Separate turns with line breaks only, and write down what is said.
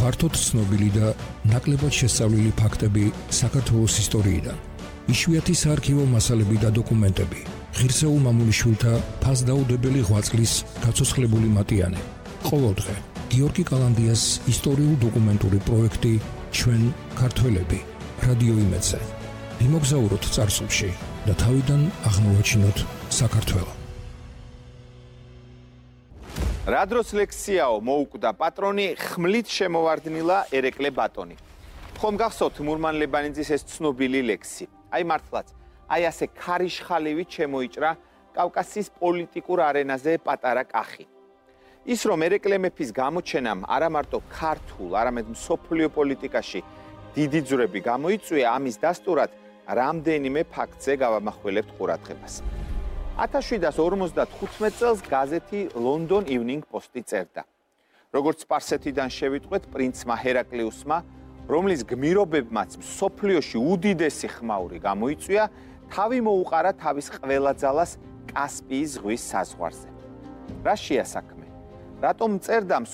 ფართოდ ცნობილი და ნაკლებად შესწავლილი ფაქტები საქართველოს ისტორიიდან. იშვიათი საარქივო მასალები და დოკუმენტები. ღირსეულ მამულიშვილთა ფასდაუდებელი ღვაწლის გაცოცხლებული მატიანე. ყოველდღე გიორგი კალანდიას ისტორიულ-დოკუმენტური პროექტი ჩვენ ქართველები რადიო იმედზე. ვიმოგზაუროთ წარსულში და თავიდან აღმოვაჩინოთ საქართველო.
რა დროს ლექსიაო მოუკვდა პატრონი ხმლით შემოვარდნილა ერეკლე ბატონი. ხომ გახსოვთ მურმან-ლებანიძის ეს ცნობილი ლექსი. აი მართლაც, აი ასე ქარიშხალივით შემოიჭრა კავკასიის პოლიტიკურ არენაზე პატარა კახი. ის რომ ერეკლე მეფის გამოჩენამ არა მარტო ქართულ, არამედ მსოფლიო პოლიტიკაში დიდი ძვრები გამოიწვია, ამის დასტურად რამდენიმე ფაქტზე გავამახვილებთ ყურადღებას. 1755 წელს გაზეთი London Evening Post-ი წერდა. როგორც სპარსეთიდან შევიტყვეთ პრინცმა ჰერაკლიუსმა, რომლის გმირობებმაც მსოფლიოში უდიდესი ხმაური გამოიწვია, თავი მოუყარა თავის ყველა ძალას კასპიის ზღვის საზღვარზე. რა შეასაქმე? რატომ წერდა